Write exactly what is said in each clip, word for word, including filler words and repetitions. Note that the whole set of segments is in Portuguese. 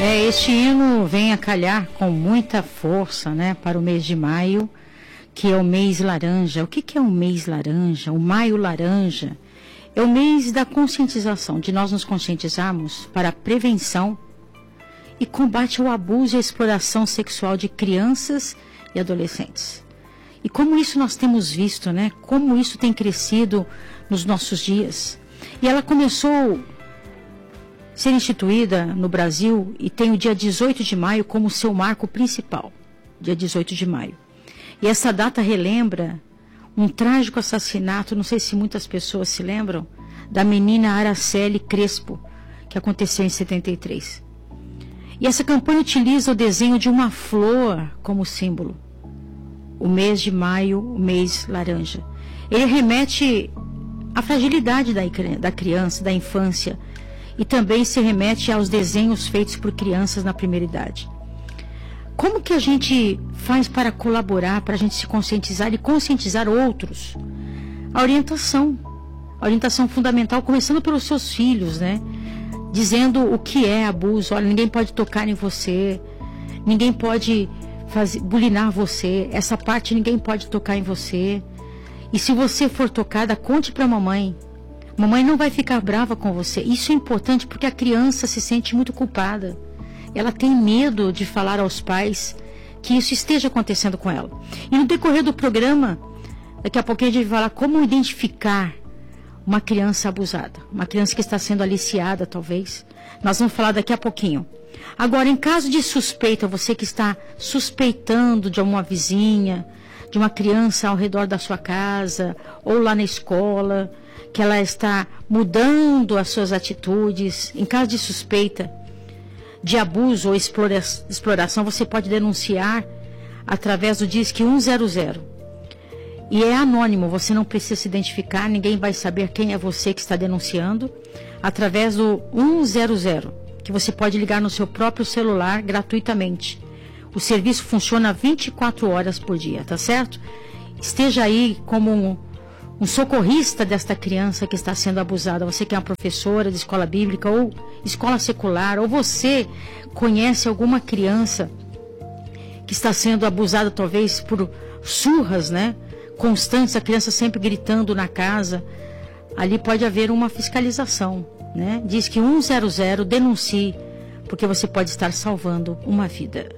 É, este hino vem a calhar com muita força, né, para o mês de maio, que é o mês laranja. O que, que é o mês laranja? O maio laranja é o mês da conscientização, de nós nos conscientizarmos para a prevenção e combate ao abuso e à exploração sexual de crianças e adolescentes. E como isso nós temos visto, né? Como isso tem crescido nos nossos dias. E ela começou a ser instituída no Brasil e tem o dia dezoito de maio como seu marco principal. Dia dezoito de maio. E essa data relembra um trágico assassinato, não sei se muitas pessoas se lembram, da menina Araceli Crespo, que aconteceu em setenta e três. E essa campanha utiliza o desenho de uma flor como símbolo. O mês de maio, o mês laranja. Ele remete à fragilidade da, da criança, da infância, e também se remete aos desenhos feitos por crianças na primeira idade. Como que a gente faz para colaborar, para a gente se conscientizar e conscientizar outros? A orientação. A orientação fundamental, começando pelos seus filhos, né? Dizendo o que é abuso. Olha, ninguém pode tocar em você, ninguém pode fazer, bulinar você, essa parte ninguém pode tocar em você. E se você for tocada, conte para a mamãe. Mamãe não vai ficar brava com você. Isso é importante porque a criança se sente muito culpada. Ela tem medo de falar aos pais que isso esteja acontecendo com ela. E no decorrer do programa, daqui a pouquinho a gente vai falar como identificar uma criança abusada, uma criança que está sendo aliciada, talvez. Nós vamos falar daqui a pouquinho. Agora, em caso de suspeita, você que está suspeitando de uma vizinha, de uma criança ao redor da sua casa, ou lá na escola, que ela está mudando as suas atitudes, em caso de suspeita de abuso ou explora- exploração, você pode denunciar através do Disque cem. E é anônimo, você não precisa se identificar, ninguém vai saber quem é você que está denunciando, através do cem, que você pode ligar no seu próprio celular gratuitamente. O serviço funciona vinte e quatro horas por dia, tá certo? Esteja aí como um, um socorrista desta criança que está sendo abusada. Você que é uma professora de escola bíblica ou escola secular, ou você conhece alguma criança que está sendo abusada talvez por surras, né? Constantes, a criança sempre gritando na casa, ali pode haver uma fiscalização, né? Diz que cem, denuncie, porque você pode estar salvando uma vida.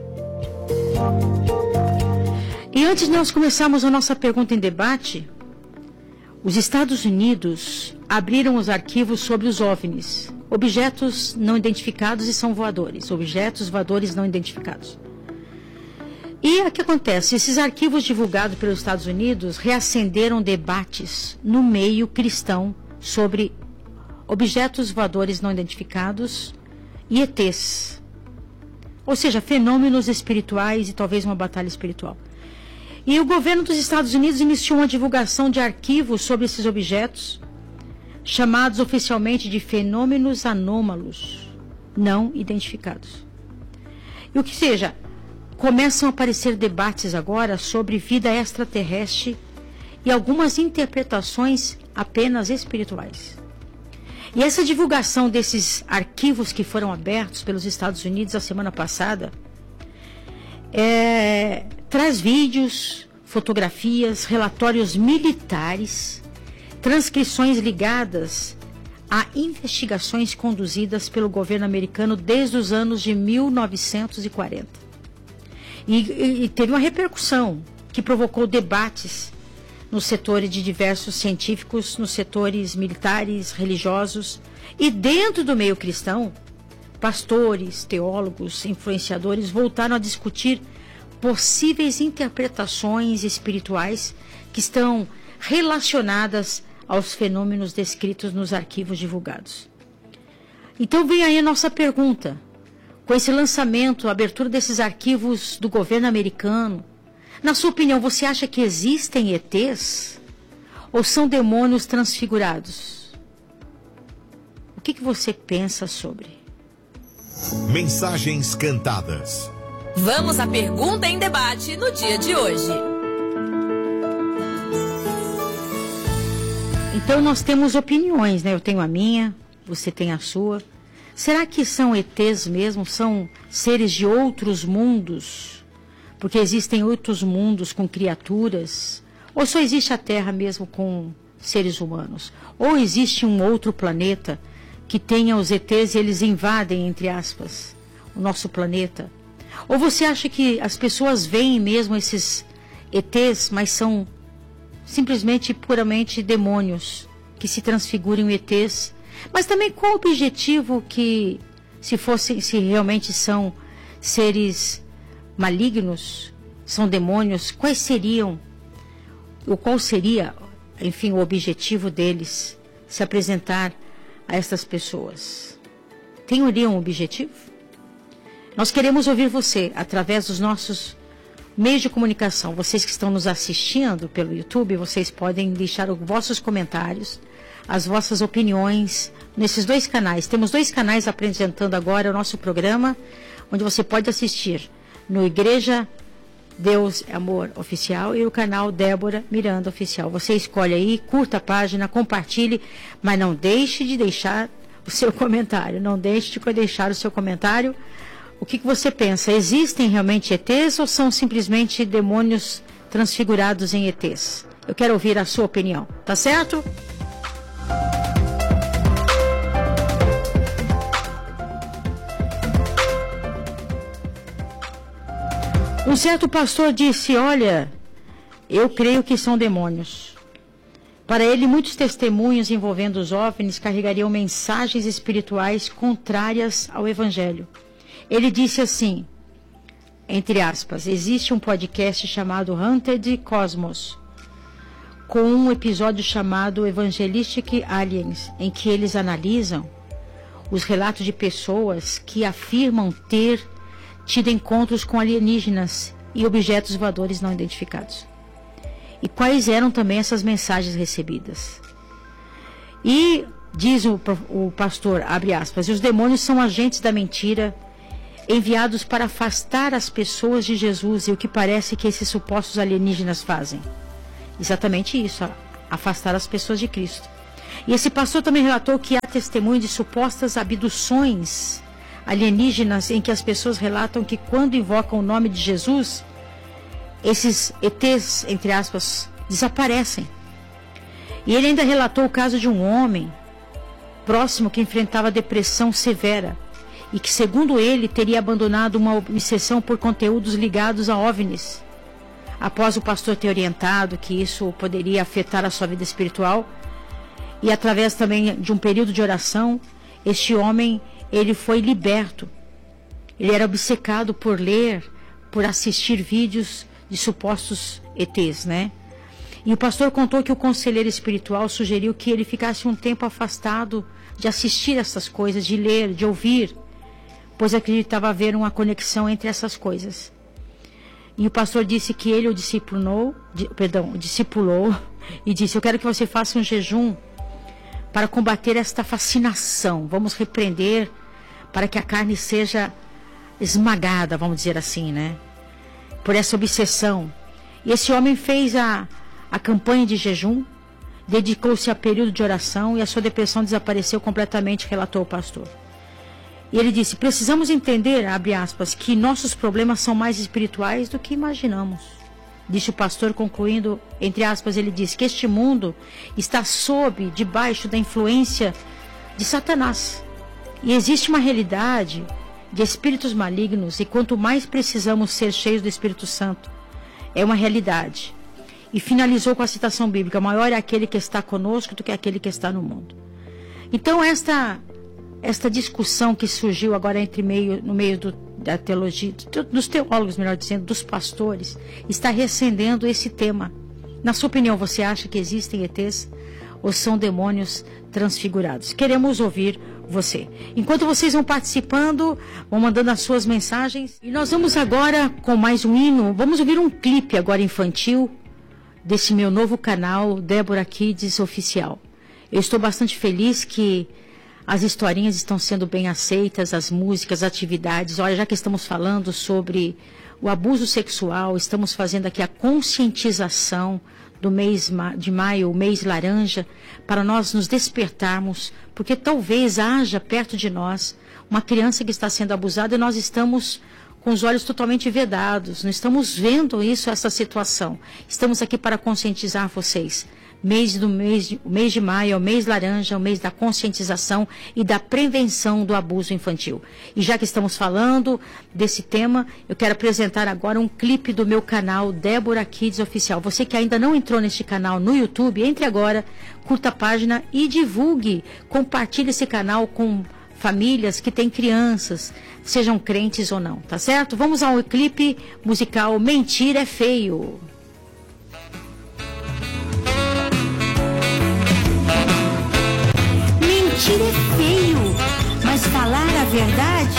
E antes de nós começarmos a nossa pergunta em debate, os Estados Unidos abriram os arquivos sobre os OVNIs, objetos não identificados e são voadores, objetos voadores não identificados. E o que acontece? Esses arquivos divulgados pelos Estados Unidos reacenderam debates no meio cristão sobre objetos voadores não identificados e E Tês. Ou seja, fenômenos espirituais e talvez uma batalha espiritual. E o governo dos Estados Unidos iniciou uma divulgação de arquivos sobre esses objetos, chamados oficialmente de fenômenos anômalos não identificados. E o que seja, começam a aparecer debates agora sobre vida extraterrestre e algumas interpretações apenas espirituais. E essa divulgação desses arquivos que foram abertos pelos Estados Unidos a semana passada é, traz vídeos, fotografias, relatórios militares, transcrições ligadas a investigações conduzidas pelo governo americano desde os anos de mil novecentos e quarenta. E, e, e teve uma repercussão que provocou debates nos setores de diversos científicos, nos setores militares, religiosos e dentro do meio cristão, pastores, teólogos, influenciadores voltaram a discutir possíveis interpretações espirituais que estão relacionadas aos fenômenos descritos nos arquivos divulgados. Então vem aí a nossa pergunta. Com esse lançamento, a abertura desses arquivos do governo americano, na sua opinião, você acha que existem E Tês ou são demônios transfigurados? O que, que você pensa sobre? Mensagens cantadas. Vamos à pergunta em debate no dia de hoje. Então nós temos opiniões, né? Eu tenho a minha, você tem a sua. Será que são E Tês mesmo? São seres de outros mundos? Porque existem outros mundos com criaturas? Ou só existe a Terra mesmo com seres humanos? Ou existe um outro planeta que tenha os E Tês e eles invadem, entre aspas, o nosso planeta? Ou você acha que as pessoas veem mesmo esses E Tês, mas são simplesmente puramente demônios que se transfiguram em E Tês? Mas também qual o objetivo que, se fossem, se realmente são seres malignos, são demônios, quais seriam, ou qual seria, enfim, o objetivo deles se apresentar a estas pessoas? Teriam um objetivo? Nós queremos ouvir você através dos nossos meios de comunicação. Vocês que estão nos assistindo pelo YouTube, vocês podem deixar os vossos comentários, as vossas opiniões nesses dois canais. Temos dois canais apresentando agora o nosso programa, onde você pode assistir no Igreja Deus é Amor Oficial e o canal Débora Miranda Oficial. Você escolhe aí, curta a página, compartilhe, mas não deixe de deixar o seu comentário. Não deixe de deixar o seu comentário. O que, que você pensa? Existem realmente E Tês ou são simplesmente demônios transfigurados em E Tês? Eu quero ouvir a sua opinião, tá certo? Um certo pastor disse: olha, eu creio que são demônios. Para ele, muitos testemunhos envolvendo os OVNIs carregariam mensagens espirituais contrárias ao Evangelho. Ele disse assim, entre aspas, existe um podcast chamado Hunted Cosmos, com um episódio chamado Evangelistic Aliens, em que eles analisam os relatos de pessoas que afirmam ter tido encontros com alienígenas e objetos voadores não identificados. E quais eram também essas mensagens recebidas. E, diz o, o pastor, abre aspas, os demônios são agentes da mentira enviados para afastar as pessoas de Jesus, e o que parece que esses supostos alienígenas fazem. Exatamente isso, afastar as pessoas de Cristo. E esse pastor também relatou que há testemunho de supostas abduções alienígenas em que as pessoas relatam que quando invocam o nome de Jesus, esses E Tês, entre aspas, desaparecem. E ele ainda relatou o caso de um homem próximo que enfrentava depressão severa e que, segundo ele, teria abandonado uma obsessão por conteúdos ligados a OVNIs. Após o pastor ter orientado que isso poderia afetar a sua vida espiritual, e através também de um período de oração, este homem, ele foi liberto. Ele era obcecado por ler, por assistir vídeos de supostos E Tês, né? E o pastor contou que o conselheiro espiritual sugeriu que ele ficasse um tempo afastado de assistir essas coisas, de ler, de ouvir, pois acreditava haver uma conexão entre essas coisas. E o pastor disse que ele o discipulou, di, perdão, o discipulou e disse: eu quero que você faça um jejum para combater esta fascinação. Vamos repreender para que a carne seja esmagada, vamos dizer assim, né? Por essa obsessão. E esse homem fez a, a campanha de jejum, dedicou-se a período de oração e a sua depressão desapareceu completamente, relatou o pastor. E ele disse: precisamos entender, abre aspas, que nossos problemas são mais espirituais do que imaginamos. Disse o pastor, concluindo, entre aspas, ele disse que este mundo está sob, debaixo da influência de Satanás. E existe uma realidade de espíritos malignos, e quanto mais precisamos ser cheios do Espírito Santo, é uma realidade. E finalizou com a citação bíblica: maior é aquele que está conosco do que aquele que está no mundo. Então esta, esta discussão que surgiu agora entre meio, no meio do, da teologia, dos teólogos, melhor dizendo, dos pastores, está reacendendo esse tema. Na sua opinião, você acha que existem E Tês ou são demônios transfigurados? Queremos ouvir você. Enquanto vocês vão participando, vão mandando as suas mensagens. E nós vamos agora com mais um hino. Vamos ouvir um clipe agora infantil desse meu novo canal, Débora Kids Oficial. Eu estou bastante feliz que as historinhas estão sendo bem aceitas, as músicas, as atividades. Olha, já que estamos falando sobre o abuso sexual, estamos fazendo aqui a conscientização do mês de maio, o mês laranja, para nós nos despertarmos, porque talvez haja perto de nós uma criança que está sendo abusada e nós estamos com os olhos totalmente vedados, não estamos vendo isso, essa situação. Estamos aqui para conscientizar vocês. Mês do mês, de, o mês de maio é o mês laranja, é o mês da conscientização e da prevenção do abuso infantil. E já que estamos falando desse tema, eu quero apresentar agora um clipe do meu canal Débora Kids Oficial. Você que ainda não entrou neste canal no YouTube, entre agora, curta a página e divulgue, compartilhe esse canal com famílias que têm crianças, sejam crentes ou não, tá certo? Vamos ao clipe musical Mentira é Feio. Mentir é feio, mas falar a verdade